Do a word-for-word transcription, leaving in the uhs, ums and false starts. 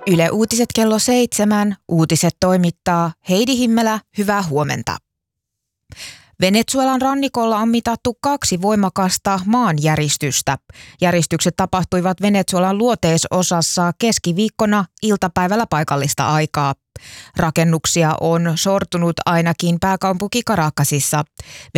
Yle Uutiset kello seitsemän. Uutiset toimittaa Heidi Himmelä. Hyvää huomenta. Venezuelan rannikolla on mitattu kaksi voimakasta maanjäristystä. Järistykset tapahtuivat Venezuelan luoteisosassa keskiviikkona iltapäivällä paikallista aikaa. Rakennuksia on sortunut ainakin pääkaupunki Caracasissa.